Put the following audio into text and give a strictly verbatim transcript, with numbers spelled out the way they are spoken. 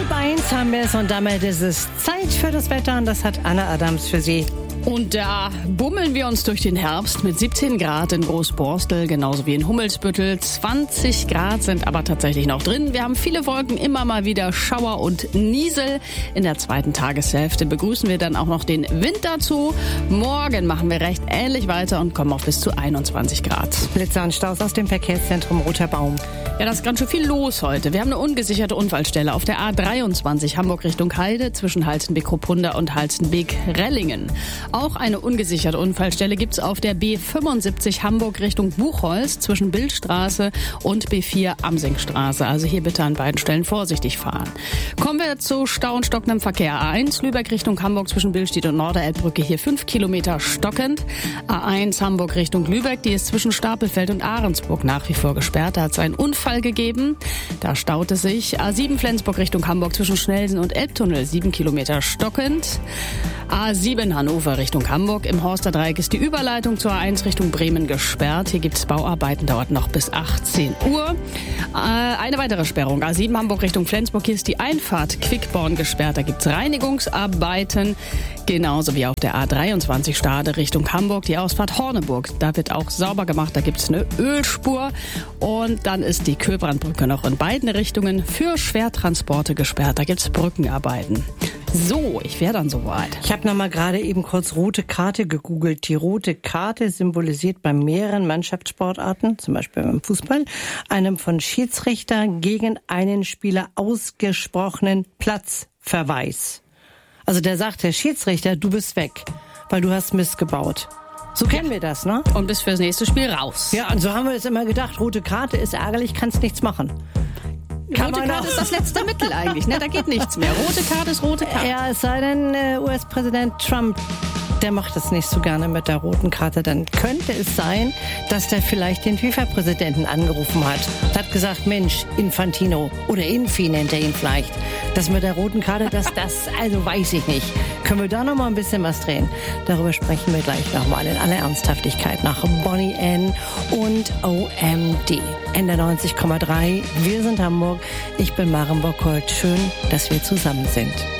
Halb eins haben wir es und damit ist es Zeit für das Wetter und das hat Anna Adams für Sie. Und da bummeln wir uns durch den Herbst mit siebzehn Grad in Großborstel, genauso wie in Hummelsbüttel. zwanzig Grad sind aber tatsächlich noch drin. Wir haben viele Wolken, immer mal wieder Schauer und Niesel. In der zweiten Tageshälfte begrüßen wir dann auch noch den Wind dazu. Morgen machen wir recht ähnlich weiter und kommen auf bis zu einundzwanzig Grad. Blitzer und Staus aus dem Verkehrszentrum Roter Baum. Ja, da ist ganz schön viel los heute. Wir haben eine ungesicherte Unfallstelle auf der A dreiundzwanzig Hamburg Richtung Heide zwischen Halstenbeck-Ruppunda und Halstenbeck-Rellingen. Auch eine ungesicherte Unfallstelle gibt's auf der B fünfundsiebzig Hamburg Richtung Buchholz zwischen Bildstraße und B vier Amsingstraße. Also hier bitte an beiden Stellen vorsichtig fahren. Kommen wir zu Stau und stockendem Verkehr. A eins Lübeck Richtung Hamburg zwischen Billstedt und Norderelbbrücke hier fünf Kilometer stockend. A eins Hamburg Richtung Lübeck, die ist zwischen Stapelfeld und Ahrensburg nach wie vor gesperrt. Da hat es einen Unfall gegeben. Da staut es sich. A sieben Flensburg Richtung Hamburg zwischen Schnelsen und Elbtunnel sieben Kilometer stockend. A sieben Hannover Richtung Hamburg. Im Horsterdreieck ist die Überleitung zur A eins Richtung Bremen gesperrt. Hier gibt es Bauarbeiten, dauert noch bis achtzehn Uhr. Äh, eine weitere Sperrung. A sieben Hamburg Richtung Flensburg. Hier ist die Einfahrt Quickborn gesperrt. Da gibt es Reinigungsarbeiten. Genauso wie auf der A dreiundzwanzig Stade Richtung Hamburg. Die Ausfahrt Horneburg. Da wird auch sauber gemacht. Da gibt es eine Ölspur. Und dann ist die Köbrandbrücke noch in beiden Richtungen für Schwertransporte gesperrt. Da gibt es Brückenarbeiten. So, ich wäre dann soweit. Ich habe noch mal gerade eben kurz rote Karte gegoogelt. Die rote Karte symbolisiert bei mehreren Mannschaftssportarten, zum Beispiel beim Fußball, einem von Schiedsrichter gegen einen Spieler ausgesprochenen Platzverweis. Also der sagt, der Schiedsrichter, du bist weg, weil du hast Mist gebaut. So kennen ja. wir das, ne? Und bist fürs nächste Spiel raus. Ja, und so haben wir das immer gedacht. Rote Karte ist ärgerlich, kannst nichts machen. Kann rote Karte ist das letzte Mittel eigentlich, ne? Da geht nichts mehr. Rote Karte ist rote Karte. Ja, es sei denn, äh, U S-Präsident Trump, der macht das nicht so gerne mit der roten Karte. Dann könnte es sein, dass der vielleicht den FIFA-Präsidenten angerufen hat. Und hat gesagt, Mensch, Infantino oder Infi nennt er ihn vielleicht. Das mit der roten Karte, das, das, also weiß ich nicht. Können wir da noch mal ein bisschen was drehen? Darüber sprechen wir gleich noch mal in aller Ernsthaftigkeit nach Bonnie N und O M D. Ende neunzig Komma drei. Wir sind Hamburg. Ich bin Maren Bockholt. Schön, dass wir zusammen sind.